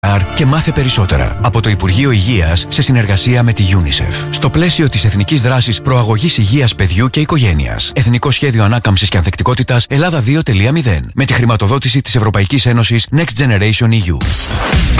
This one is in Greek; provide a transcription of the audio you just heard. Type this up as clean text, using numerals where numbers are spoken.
Και μάθε περισσότερα από το Υπουργείο Υγείας σε συνεργασία με τη UNICEF. Στο πλαίσιο της Εθνικής Δράσης Προαγωγής Υγείας Παιδιού και Οικογένειας. Εθνικό Σχέδιο Ανάκαμψης και Ανθεκτικότητας Ελλάδα 2.0. Με τη χρηματοδότηση της Ευρωπαϊκής Ένωσης Next Generation EU.